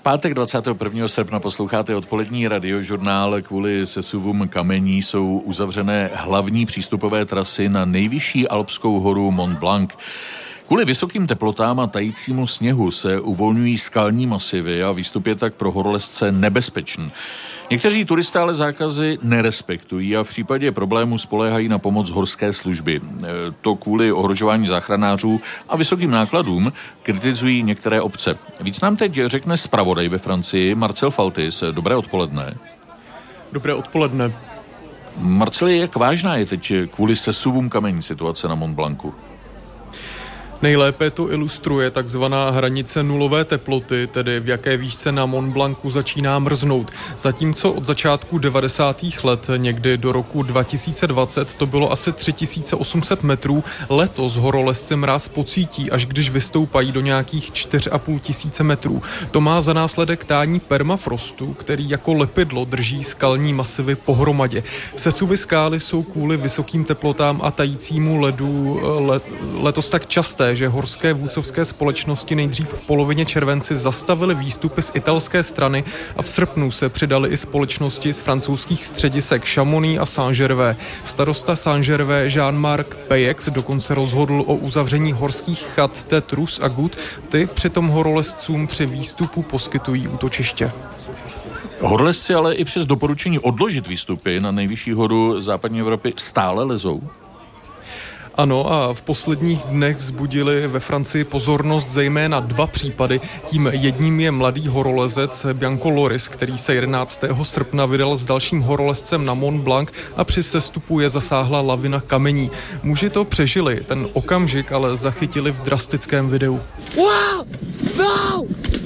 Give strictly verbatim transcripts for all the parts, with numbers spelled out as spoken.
pátek dvacátého prvního srpna posloucháte odpolední radiožurnál. Kvůli sesuvům kamení jsou uzavřené hlavní přístupové trasy na nejvyšší alpskou horu Mont Blanc. Kvůli vysokým teplotám a tajícímu sněhu se uvolňují skalní masivy a výstup je tak pro horolezce nebezpečný. Někteří turisté ale zákazy nerespektují a v případě problému spoléhají na pomoc horské služby. To kvůli ohrožování záchranářů a vysokým nákladům kritizují některé obce. Víc nám teď řekne zpravodaj ve Francii Marcel Faltis. Dobré odpoledne. Dobré odpoledne. Marceli, jak vážná je teď kvůli sesuvům kamení situace na Mont Blancu? Nejlépe to ilustruje takzvaná hranice nulové teploty, tedy v jaké výšce na Mont Blancu začíná mrznout. Zatímco od začátku devadesátých let, někdy do roku dva tisíce dvacet, to bylo asi tři tisíce osm set metrů, letos horolezci mráz pocítí, až když vystoupají do nějakých čtyři a půl tisíce metrů. To má za následek tání permafrostu, který jako lepidlo drží skalní masivy pohromadě. Sesuvy skály jsou kvůli vysokým teplotám a tajícímu ledu let, letos tak časté, že horské vůdcovské společnosti nejdřív v polovině červenci zastavily výstupy z italské strany a v srpnu se přidaly i společnosti z francouzských středisek Chamonix a Saint-Gervais. Starosta Saint-Gervais Jean-Marc Peyex dokonce rozhodl o uzavření horských chat Tétrus a Gut. Ty přitom horolezcům při výstupu poskytují útočiště. Horolezci ale i přes doporučení odložit výstupy na nejvyšší horu západní Evropy stále lezou. Ano, a v posledních dnech vzbudili ve Francii pozornost zejména dva případy. Tím jedním je mladý horolezec Bianco Loris, který se jedenáctého srpna vydal s dalším horolezcem na Mont Blanc a při sestupu je zasáhla lavina kamení. Muži to přežili, ten okamžik ale zachytili v drastickém videu. Wow! No!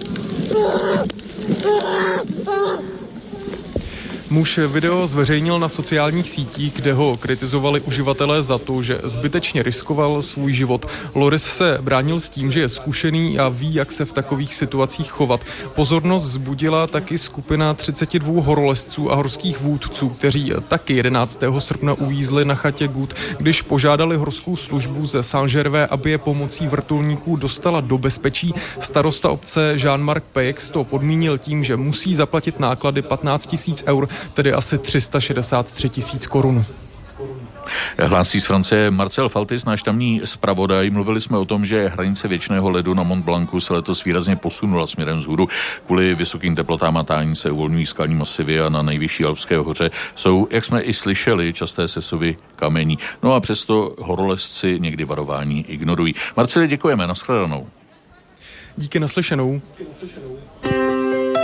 Muž video zveřejnil na sociálních sítích, kde ho kritizovali uživatelé za to, že zbytečně riskoval svůj život. Loris se bránil s tím, že je zkušený a ví, jak se v takových situacích chovat. Pozornost vzbudila taky skupina třiceti dvou horolezců a horských vůdců, kteří taky jedenáctého srpna uvízli na chatě Gut, když požádali horskou službu ze Saint-Gervais, aby je pomocí vrtulníků dostala do bezpečí. Starosta obce Jean-Marc Peyex to podmínil tím, že musí zaplatit náklady patnáct tisíc eur, tedy asi tři sta šedesát tři tisíc korun. Hlásí z Francie Marcel Faltis, náš tamní zpravodaj. Mluvili jsme o tom, že hranice věčného ledu na Mont Blancu se letos výrazně posunula směrem vzhůru. Kvůli vysokým teplotám a tání se uvolňují skalní masivy a na nejvyšší alpské hoře jsou, jak jsme i slyšeli, časté sesuvy kamení. No a přesto horolezci někdy varování ignorují. Marceli, děkujeme, nashledanou. Díky, naslyšenou. Díky, naslyšenou.